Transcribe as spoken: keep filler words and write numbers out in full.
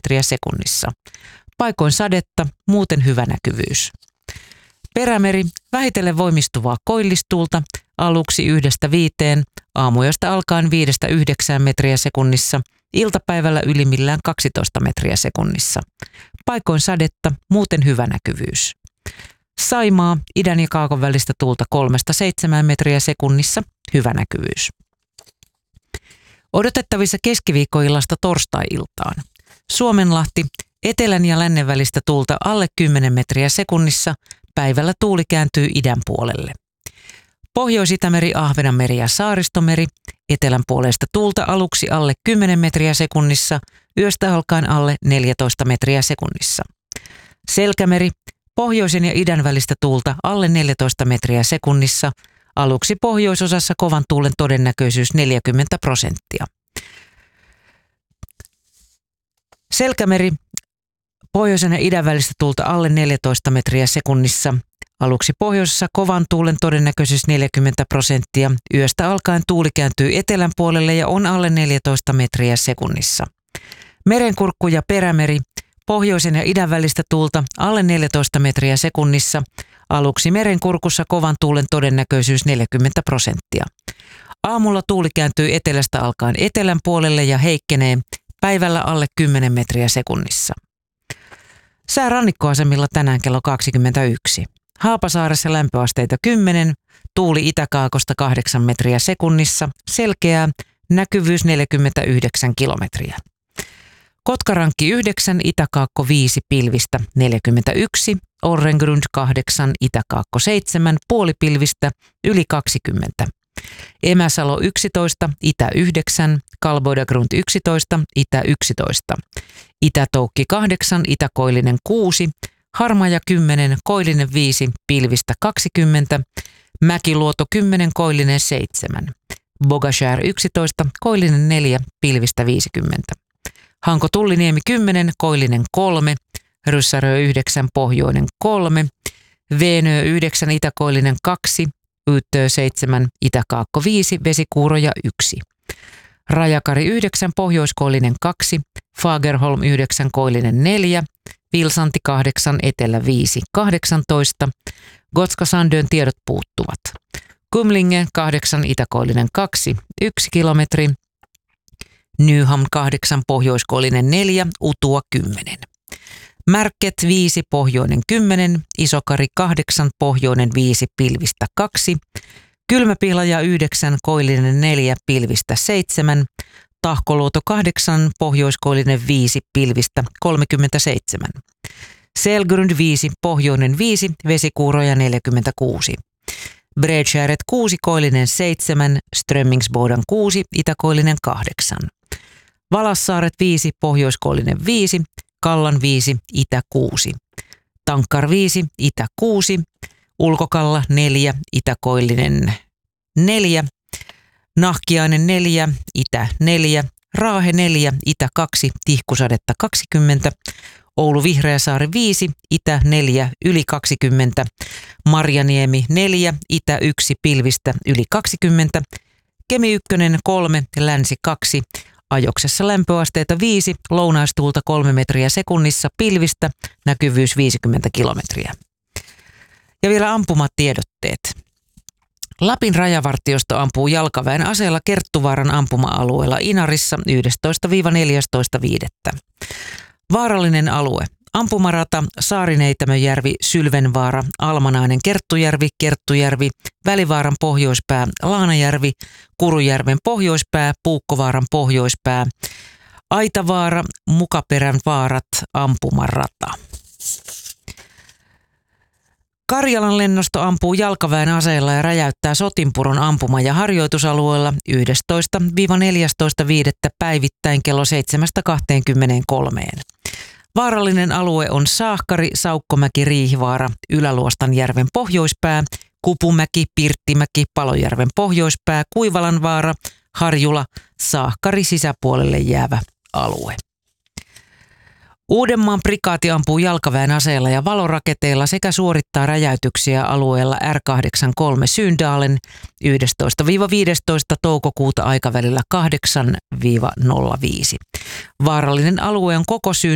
metriä sekunnissa. Paikoin sadetta, muuten hyvä näkyvyys. Perämeri, vähitellen voimistuvaa koillistuulta, aluksi yhdestä viiteen, aamuyöstä alkaen viidestä yhdeksään metriä sekunnissa, iltapäivällä ylimmillään kaksitoista metriä sekunnissa. Paikoin sadetta, muuten hyvä näkyvyys. Saimaa, idän ja kaakon välistä tuulta kolmesta seitsemään metriä sekunnissa, hyvä näkyvyys. Odotettavissa keskiviikkoillasta torstai-iltaan. Suomenlahti, etelän ja lännen välistä tuulta alle kymmenen metriä sekunnissa, päivällä tuuli kääntyy idän puolelle. Pohjois-Itämeri, Ahvenanmeri ja Saaristomeri, etelän puolesta tuulta aluksi alle kymmenen metriä sekunnissa, yöstä alkaen alle neljätoista metriä sekunnissa. Selkämeri, pohjoisen ja idän välistä tuulta alle neljätoista metriä sekunnissa, aluksi pohjoisosassa kovan tuulen todennäköisyys neljäkymmentä prosenttia. Selkämeri, pohjoisen ja idän välistä tuulta alle neljätoista metriä sekunnissa, aluksi pohjoisessa kovan tuulen todennäköisyys neljäkymmentä prosenttia, yöstä alkaen tuuli kääntyy etelän puolelle ja on alle neljätoista metriä sekunnissa. Merenkurkku ja perämeri, pohjoisen ja idän välistä tuulta alle neljätoista metriä sekunnissa, aluksi merenkurkussa kovan tuulen todennäköisyys neljäkymmentä prosenttia. Aamulla tuuli kääntyy etelästä alkaen etelän puolelle ja heikkenee, päivällä alle kymmenen metriä sekunnissa. Sää rannikkoasemilla tänään kello kaksikymmentäyksi. Haapasaaressa lämpöasteita kymmenen, tuuli itäkaakosta kahdeksan metriä sekunnissa, selkeää, näkyvyys neljäkymmentäyhdeksän kilometriä. Kotkarankki yhdeksän, itäkaakko viisi, pilvistä neljäkymmentäyksi, Orrengrund kahdeksan, itäkaakko seitsemän, puolipilvistä yli kaksikymmentä. Emäsalo yksitoista, itä yhdeksän, Kalboidagrund yksitoista, itä yksitoista. Itätoukki kahdeksan, itäkoillinen kuusi, Harmaja kymmenen, koillinen viisi, pilvistä kaksikymmentä. Mäkiluoto kymmenen, koillinen seitsemän. Bogashär yksitoista, koillinen neljä, pilvistä viisikymmentä. Hanko Tulliniemi kymmenen, koillinen kolme, Ryssärö yhdeksän, pohjoinen kolme, Veenö yhdeksän, itäkoillinen kaksi, Yyttö seitsemän, itäkaakko viisi, Vesikuuroja yksi. Rajakari yhdeksän, pohjoiskoillinen kaksi, Fagerholm yhdeksän, koillinen neljä, Vilsanti kahdeksan, etelä viisi, kahdeksantoista. Gotska Sandön tiedot puuttuvat. Kumlinge kahdeksan, itäkoillinen kaksi, yksi kilometri. Nyham kahdeksan, pohjoiskoillinen neljä, Utua kymmenen. Märket viisi, pohjoinen kymmenen, Isokari kahdeksan, pohjoinen viisi, pilvistä kaksi. Kylmäpihlaja yhdeksän, koillinen neljä, pilvistä seitsemän. Tahkoluoto kahdeksan, pohjoiskoillinen viisi, pilvistä kolmekymmentäseitsemän. Selgrund viisi, pohjoinen viisi, Vesikuuroja neljäkymmentäkuusi. Bredskäret kuusi, koillinen seitsemän, Strömmingsbodan kuusi, itäkoillinen kahdeksan. Valassaaret viisi, pohjoiskoillinen viisi, Kallan viisi, itä kuusi. Tankkar viisi, itä kuusi. Ulkokalla neljä, itäkoillinen neljä. Nahkiainen neljä, itä neljä. Raahe neljä, itä kaksi, Tihkusadetta kaksikymmentä. Oulu Vihreäsaari viisi, itä neljä, yli kaksikymmentä. Marjaniemi neljä, itä yksi, pilvistä yli kaksikymmentä. Kemi ykkönen kolme, länsi kaksi. Ajoksessa lämpöasteita viisi, lounaistuulta kolme metriä sekunnissa, pilvistä, näkyvyys viisikymmentä kilometriä. Ja vielä ampumatiedotteet. Lapin rajavartiosto ampuu jalkaväen aseella Kerttuvaaran ampuma-alueella Inarissa yhdestoista neljästoista viidettä. Vaarallinen alue. Ampumarata Saarineitämöjärvi, Sylvenvaara, Almanainen, Kerttujärvi, Kerttujärvi, Välivaaran pohjoispää, Laanajärvi, Kurujärven pohjoispää, Puukkovaaran pohjoispää, Aitavaara, Mukaperän vaarat, ampumarata. Karjalan lennosto ampuu jalkaväen aseella ja räjäyttää Sotinpuron ampuma- ja harjoitusalueella yhdestoista neljästoista viidettä päivittäin kello seitsemästä kahteenkymmeneenkolmeen. Vaarallinen alue on Saahkari, Saukkomäki, Riihivaara, Ylä-Luostanjärven pohjoispää, Kupumäki, Pirttimäki, Palojärven pohjoispää, Kuivalanvaara, Harjula, Saahkari sisäpuolelle jäävä alue. Uudenmaan prikaati ampuu jalkaväen aseella ja valoraketeilla sekä suorittaa räjäytyksiä alueella R kahdeksankymmentäkolme Syndalen yhdestoista viidestoista toukokuuta aikavälillä kahdeksan nolla viisi. Vaarallinen alue on koko Syndalen